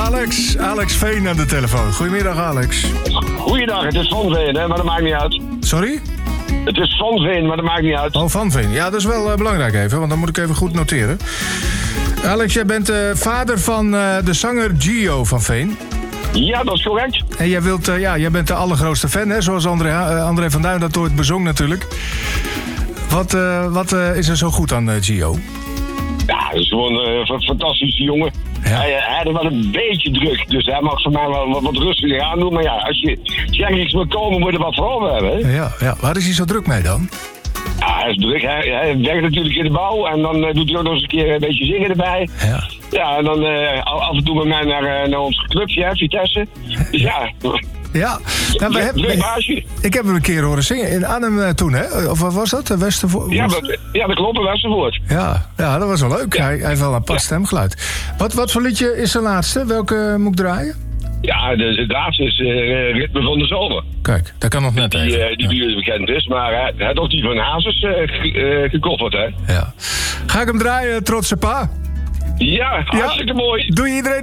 Alex Veen aan de telefoon. Goedemiddag, Alex. Goeiedag, het is Van Veen, hè, maar dat maakt niet uit. Sorry? Het is Van Veen, maar dat maakt niet uit. Oh, Van Veen. Ja, dat is wel belangrijk even, want dan moet ik even goed noteren. Alex, jij bent vader van de zanger Gio van Veen. Ja, dat is correct. En jij bent de allergrootste fan, hè? Zoals André van Duin dat ooit bezong natuurlijk. Wat is er zo goed aan Gio? Ja, dat is gewoon een fantastische jongen. Ja. Hij had wel een beetje druk, dus hij mag voor mij wel wat rustiger aan doen. Maar ja, als je ergens wil komen, moet je er wat voor over hebben. Hè? Ja. Waar is hij zo druk mee dan? Ja, hij is druk. Hij werkt natuurlijk in de bouw en dan doet hij ook nog eens een keer een beetje zingen erbij. Ja. Ja, en dan af en toe met mij naar ons clubje, hè, Vitesse. Dus ja... Ja, nou, druk baasje. Ik heb hem een keer horen zingen in Arnhem toen, hè? Of wat was dat? Westervoort? Ja, dat klopt, Westervoort. Ja, dat was wel leuk. Ja. Hij heeft wel een apart stemgeluid. Wat voor liedje is de laatste? Welke moet ik draaien? Ja, de laatste is Ritme van de Zomer. Kijk, dat kan nog net even. Die nu bekend is, maar hij had ook die van Hazes gekofferd, hè? Ja. Ga ik hem draaien, trotse pa? Ja, hartstikke mooi. Doe je iedereen